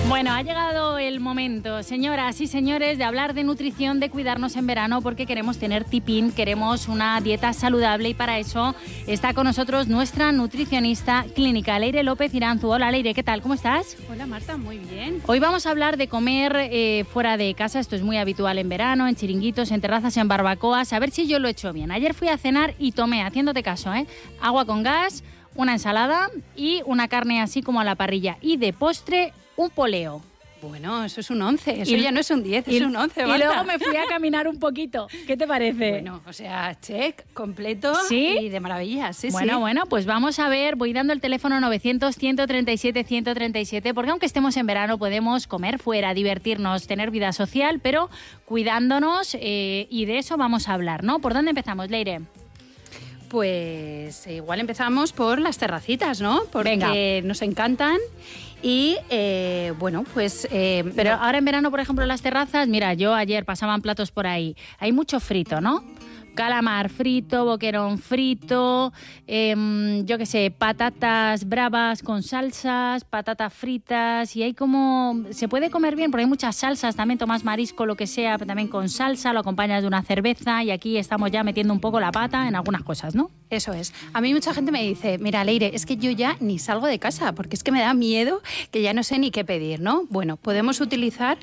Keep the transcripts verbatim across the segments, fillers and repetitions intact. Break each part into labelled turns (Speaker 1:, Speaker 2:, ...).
Speaker 1: Bueno, ha llegado el momento, señoras y señores, de hablar de nutrición, de cuidarnos en verano, porque queremos tener tipín, queremos una dieta saludable y para eso está con nosotros nuestra nutricionista clínica, Leire López Iranzu. Hola Leire, ¿qué tal? ¿Cómo estás?
Speaker 2: Hola Marta, muy bien.
Speaker 1: Hoy vamos a hablar de comer eh, fuera de casa, esto es muy habitual en verano, en chiringuitos, en terrazas, en barbacoas, a ver si yo lo he hecho bien. Ayer fui a cenar y tomé, haciéndote caso, ¿eh? agua con gas, una ensalada y una carne así como a la parrilla y de postre un poleo.
Speaker 2: Bueno, eso es un once, eso
Speaker 1: y,
Speaker 2: ya no es un diez,
Speaker 1: y,
Speaker 2: es un once,
Speaker 1: Marta. Y luego me fui a caminar un poquito. ¿Qué te parece?
Speaker 2: Bueno, o sea, check, completo.
Speaker 1: ¿Sí?
Speaker 2: Y de maravilla, sí,
Speaker 1: bueno,
Speaker 2: sí.
Speaker 1: Bueno, pues vamos a ver, voy dando el teléfono novecientos, ciento treinta y siete, ciento treinta y siete, porque aunque estemos en verano podemos comer fuera, divertirnos, tener vida social, pero cuidándonos eh, y de eso vamos a hablar, ¿no? ¿Por dónde empezamos, Leire?
Speaker 2: Pues igual empezamos por las terracitas, ¿no? Porque
Speaker 1: Venga.
Speaker 2: Nos encantan. Y, eh, bueno, pues... Eh,
Speaker 1: Pero ahora en verano, por ejemplo, en las terrazas, mira, yo ayer pasaban platos por ahí. Hay mucho frito, ¿no? Calamar frito, boquerón frito, eh, yo qué sé, patatas bravas con salsas, patatas fritas, y hay como... Se puede comer bien porque hay muchas salsas, también tomas marisco, lo que sea, pero también con salsa, lo acompañas de una cerveza y aquí estamos ya metiendo un poco la pata en algunas cosas, ¿no?
Speaker 2: Eso es. A mí mucha gente me dice, mira, Leire, es que yo ya ni salgo de casa porque es que me da miedo que ya no sé ni qué pedir, ¿no? Bueno, podemos utilizar,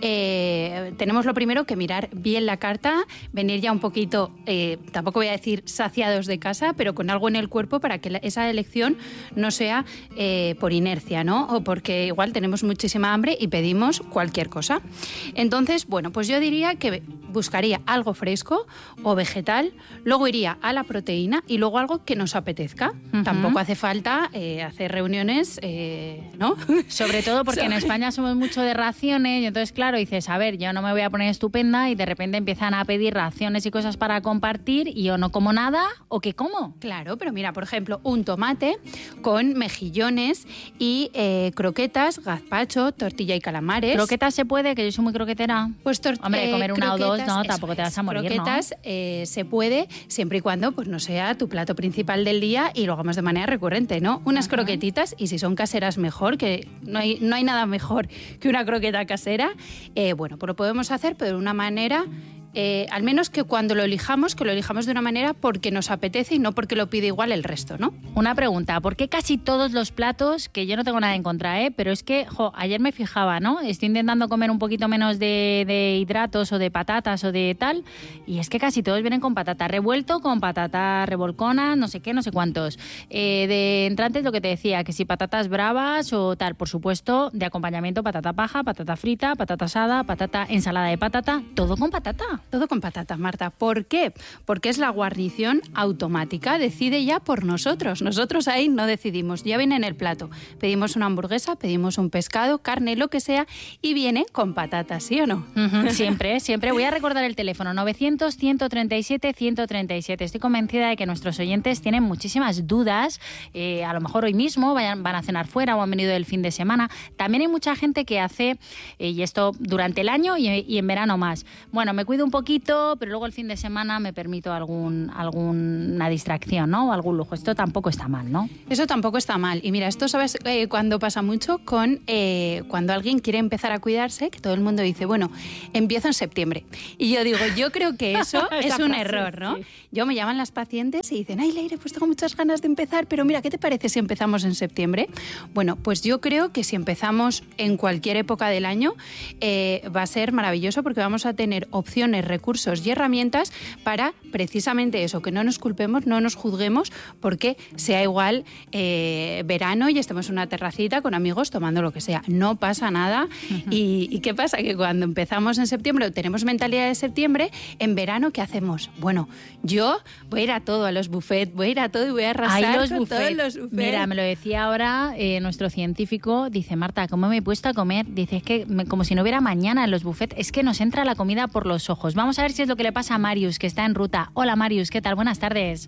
Speaker 2: eh, tenemos lo primero que mirar bien la carta, venir ya un poquito... Eh, tampoco voy a decir saciados de casa, pero con algo en el cuerpo para que la, esa elección no sea eh, por inercia, ¿no? O porque igual tenemos muchísima hambre y pedimos cualquier cosa. Entonces, bueno, pues yo diría que buscaría algo fresco o vegetal, luego iría a la proteína y luego algo que nos apetezca. Uh-huh. Tampoco hace falta eh, hacer reuniones, eh, ¿no?
Speaker 1: Sobre todo porque en España somos mucho de raciones y entonces, claro, dices, a ver, yo no me voy a poner estupenda y de repente empiezan a pedir raciones y cosas para compartir y yo no como nada, ¿o qué como?
Speaker 2: Claro, pero mira, por ejemplo, un tomate con mejillones y eh, croquetas, gazpacho, tortilla y calamares.
Speaker 1: ¿Croquetas se puede? Que yo soy muy croquetera.
Speaker 2: Pues tor-
Speaker 1: Hombre, comer
Speaker 2: eh,
Speaker 1: una o dos, no, tampoco te vas a morir,
Speaker 2: croquetas,
Speaker 1: ¿no?
Speaker 2: eh, se puede, siempre y cuando pues no sea tu plato principal del día y lo hagamos de manera recurrente, ¿no? Unas uh-huh. croquetitas, y si son caseras mejor, que no hay, no hay nada mejor que una croqueta casera. Eh, bueno, pues lo podemos hacer, pero de una manera... Eh, al menos que cuando lo elijamos, que lo elijamos de una manera porque nos apetece y no porque lo pide igual el resto, ¿no?
Speaker 1: Una pregunta, ¿por qué casi todos los platos, que yo no tengo nada en contra, ¿eh? Pero es que, jo, ayer me fijaba, ¿no? Estoy intentando comer un poquito menos de, de hidratos o de patatas o de tal, y es que casi todos vienen con patata revuelto, con patata revolcona, no sé qué, no sé cuántos. Eh, de entrantes, lo que te decía, que si patatas bravas o tal, por supuesto, de acompañamiento patata paja, patata frita, patata asada, patata ensalada de patata, todo con patata.
Speaker 2: Todo con patatas, Marta. ¿Por qué? Porque es la guarnición automática. Decide ya por nosotros. Nosotros ahí no decidimos. Ya viene en el plato. Pedimos una hamburguesa, pedimos un pescado, carne, lo que sea, y viene con patatas, ¿sí o no?
Speaker 1: Uh-huh. Siempre, siempre. Voy a recordar el teléfono novecientos, ciento treinta y siete, ciento treinta y siete. Estoy convencida de que nuestros oyentes tienen muchísimas dudas. Eh, a lo mejor hoy mismo vayan, van a cenar fuera o han venido el fin de semana. También hay mucha gente que hace, eh, y esto durante el año y, y en verano más. Bueno, me cuido un poquito, pero luego el fin de semana me permito algún, alguna distracción, ¿no? O algún lujo. Esto tampoco está mal, ¿no?
Speaker 2: Eso tampoco está mal. Y mira, esto sabes eh, cuando pasa mucho con eh, cuando alguien quiere empezar a cuidarse, que todo el mundo dice, bueno, empiezo en septiembre. Y yo digo, yo creo que eso es un frase, error, ¿no? Sí. Yo me llaman las pacientes y dicen, ay, Leire, pues tengo muchas ganas de empezar, pero mira, ¿qué te parece si empezamos en septiembre? Bueno, pues yo creo que si empezamos en cualquier época del año, eh, va a ser maravilloso porque vamos a tener opciones, recursos y herramientas para precisamente eso, que no nos culpemos, no nos juzguemos porque sea igual eh, verano y estemos en una terracita con amigos tomando lo que sea. No pasa nada. Uh-huh. y, ¿Y qué pasa? Que cuando empezamos en septiembre, tenemos mentalidad de septiembre, en verano, ¿qué hacemos? Bueno, yo voy a ir a todo, a los buffets, voy a ir a todo y voy a arrasar
Speaker 1: Ay, los
Speaker 2: con
Speaker 1: buffet.
Speaker 2: todos los buffets.
Speaker 1: Mira, me lo decía ahora eh, nuestro científico, dice, Marta, ¿cómo me he puesto a comer? Dice, es que me, como si no hubiera mañana en los buffets, es que nos entra la comida por los ojos. Vamos a ver si es lo que le pasa a Marius, que está en ruta. Hola, Marius, ¿qué tal? Buenas tardes.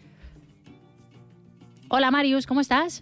Speaker 1: Hola, Marius, ¿cómo estás?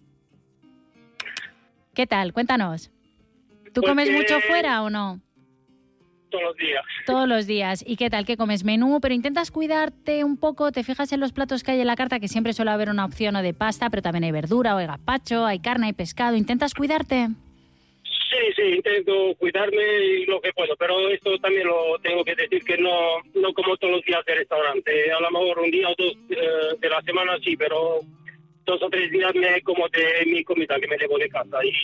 Speaker 1: ¿Qué tal? Cuéntanos. ¿Tú
Speaker 3: Porque...
Speaker 1: comes mucho fuera o no?
Speaker 3: Todos los días.
Speaker 1: Todos los días. ¿Y qué tal? ¿Qué comes? Menú, pero intentas cuidarte un poco, te fijas en los platos que hay en la carta, que siempre suele haber una opción o de pasta, pero también hay verdura o hay gazpacho, hay carne, hay pescado. ¿Intentas cuidarte?
Speaker 3: Sí, sí, intento cuidarme y lo que puedo, pero esto también lo tengo que decir que no no como todos los días de restaurante. A lo mejor un día o dos eh, de la semana sí, pero dos o tres días me como de mi comida que me llevo de casa. Y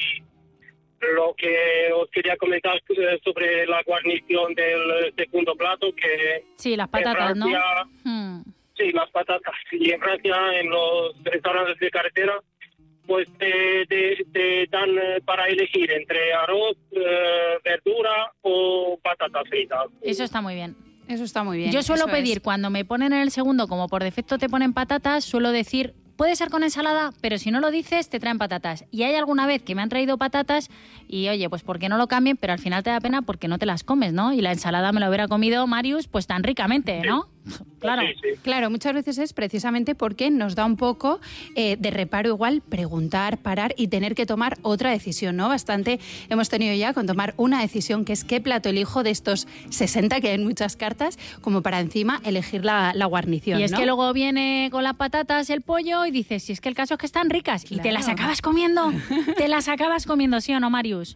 Speaker 3: lo que os quería comentar eh, sobre la guarnición del segundo plato, que
Speaker 1: sí, las patatas,
Speaker 3: Francia,
Speaker 1: ¿no? Hmm.
Speaker 3: Sí, las patatas. Y en Francia, en los restaurantes de carretera, pues te, te, te dan eh, para elegir entre arroz, eh, verdura o patatas fritas.
Speaker 1: Eso está muy bien.
Speaker 2: Eso está muy bien.
Speaker 1: Yo suelo
Speaker 2: eso
Speaker 1: pedir,
Speaker 2: es.
Speaker 1: cuando me ponen en el segundo, como por defecto te ponen patatas, suelo decir, puede ser con ensalada, pero si no lo dices, te traen patatas. Y hay alguna vez que me han traído patatas y, oye, pues ¿por qué no lo cambien? Pero al final te da pena porque no te las comes, ¿no? Y la ensalada me la hubiera comido Marius, pues tan ricamente, ¿no? Claro.
Speaker 3: Sí, sí.
Speaker 2: Claro, muchas veces es precisamente porque nos da un poco eh, de reparo igual preguntar, parar y tener que tomar otra decisión, ¿no? Bastante hemos tenido ya con tomar una decisión que es qué plato elijo de estos sesenta, que hay en muchas cartas, como para encima elegir la, la guarnición,
Speaker 1: Y es
Speaker 2: ¿no?
Speaker 1: que luego viene con las patatas el pollo y dices, si es que el caso es que están ricas y te
Speaker 2: Claro.
Speaker 1: las acabas comiendo, te las acabas comiendo, ¿sí o no, Marius?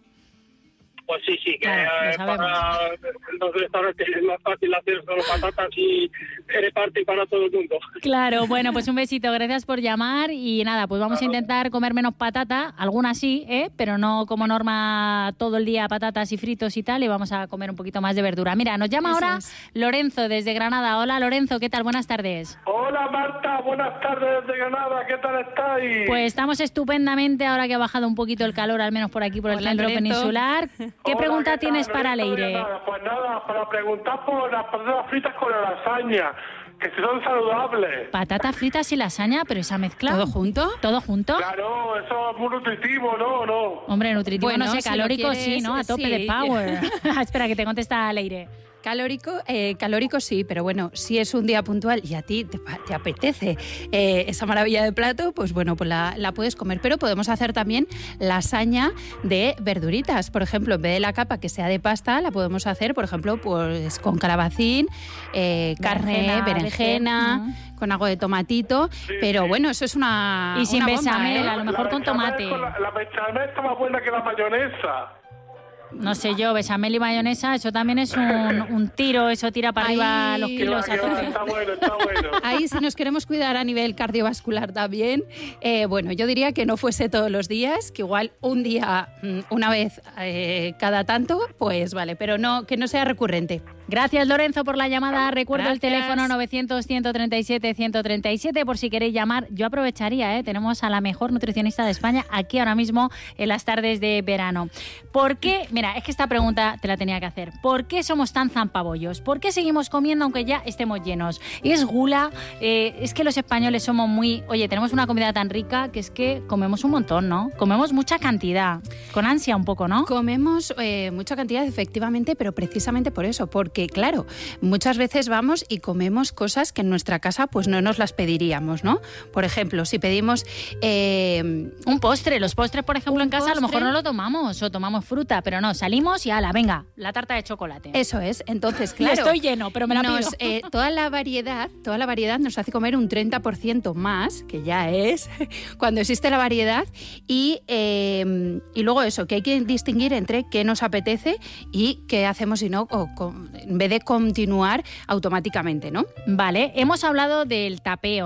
Speaker 3: Pues sí, sí, que
Speaker 1: Claro, lo
Speaker 3: eh,
Speaker 1: sabemos.
Speaker 3: para los restaurantes es más fácil hacer solo patatas y se reparte para todo el mundo.
Speaker 1: Claro, bueno, pues un besito, gracias por llamar y nada, pues vamos a intentar comer menos patata, algunas sí, ¿eh? Pero no como norma todo el día patatas y fritos y tal, y vamos a comer un poquito más de verdura. Mira, nos llama
Speaker 2: Eso
Speaker 1: ahora
Speaker 2: es.
Speaker 1: Lorenzo desde Granada. Hola Lorenzo, ¿qué tal? Buenas tardes.
Speaker 4: Hola Marta, buenas tardes desde Granada, ¿qué tal estáis?
Speaker 1: Pues estamos estupendamente ahora que ha bajado un poquito el calor, al menos por aquí, por el
Speaker 2: Hola,
Speaker 1: centro
Speaker 2: Lorenzo.
Speaker 1: peninsular. ¿Qué
Speaker 4: Hola,
Speaker 1: pregunta
Speaker 4: ¿qué tal?
Speaker 1: tienes para
Speaker 4: No estoy
Speaker 1: Leire?
Speaker 4: nada. Pues nada, para preguntar por las patatas fritas con la lasaña, que si son saludables.
Speaker 1: Patatas fritas y lasaña, pero esa mezcla...
Speaker 2: ¿Todo junto?
Speaker 1: ¿Todo junto?
Speaker 4: Claro, eso es muy nutritivo, ¿no? ¿No?
Speaker 1: Hombre, nutritivo,
Speaker 2: Bueno,
Speaker 1: no sé,
Speaker 2: si lo
Speaker 1: calórico
Speaker 2: quieres,
Speaker 1: sí, ¿no? A tope
Speaker 2: sí.
Speaker 1: de power. Espera, que te contesta Leire.
Speaker 2: Calórico, eh, calórico sí, pero bueno, si es un día puntual y a ti te, pa- te apetece eh, esa maravilla de plato, pues bueno, pues la, la puedes comer. Pero podemos hacer también lasaña de verduritas. Por ejemplo, en vez de la capa que sea de pasta, la podemos hacer, por ejemplo, pues con calabacín, eh, carne,
Speaker 1: Berenjena,
Speaker 2: berenjena,
Speaker 1: berenjena.
Speaker 2: con algo de tomatito. Pero bueno, eso es una
Speaker 1: Y sin
Speaker 2: una bomba,
Speaker 1: bechamel,
Speaker 2: ¿eh?
Speaker 1: a lo mejor
Speaker 4: La
Speaker 1: con
Speaker 4: bechamel
Speaker 1: tomate.
Speaker 4: con La, la bechamel está más buena que la mayonesa.
Speaker 1: No sé yo, bechamel y mayonesa, eso también es un, un tiro, eso tira para arriba
Speaker 2: Ay,
Speaker 1: los
Speaker 2: que
Speaker 1: kilos
Speaker 4: Que
Speaker 1: a
Speaker 4: va, que va,
Speaker 1: tope.
Speaker 4: está bueno, está bueno.
Speaker 2: Ahí, si nos queremos cuidar a nivel cardiovascular también, eh, bueno, yo diría que no fuese todos los días, que igual un día, mm, una vez eh, cada tanto, pues vale, pero no que no sea recurrente.
Speaker 1: Gracias, Lorenzo, por la llamada. Recuerdo el
Speaker 2: Gracias.
Speaker 1: teléfono novecientos, ciento treinta y siete, ciento treinta y siete por si queréis llamar. Yo aprovecharía, ¿eh? Tenemos a la mejor nutricionista de España aquí ahora mismo en las tardes de verano. ¿Por qué? Mira, es que esta pregunta te la tenía que hacer. ¿Por qué somos tan zampabollos? ¿Por qué seguimos comiendo aunque ya estemos llenos? ¿Es gula? Eh, es que los españoles somos muy... Oye, tenemos una comida tan rica que es que comemos un montón, ¿no? Comemos mucha cantidad. Con ansia un poco, ¿no?
Speaker 2: Comemos eh, mucha cantidad, efectivamente, pero precisamente por eso, porque claro, muchas veces vamos y comemos cosas que en nuestra casa pues no nos las pediríamos, ¿no? Por ejemplo, si pedimos... eh,
Speaker 1: Un postre. Los postres, por ejemplo,
Speaker 2: Un
Speaker 1: en casa a lo mejor
Speaker 2: postre.
Speaker 1: no lo tomamos o tomamos fruta, pero no, salimos y ala, venga, la tarta de chocolate.
Speaker 2: Eso es, entonces,
Speaker 1: Y
Speaker 2: claro.
Speaker 1: estoy lleno, pero me la
Speaker 2: nos,
Speaker 1: pido.
Speaker 2: eh, toda la variedad, toda la variedad nos hace comer un treinta por ciento más, que ya es, cuando existe la variedad, y, eh, y luego eso, que hay que distinguir entre qué nos apetece y qué hacemos si no, o con- en vez de continuar automáticamente, ¿no?
Speaker 1: Vale, hemos hablado del tapeo,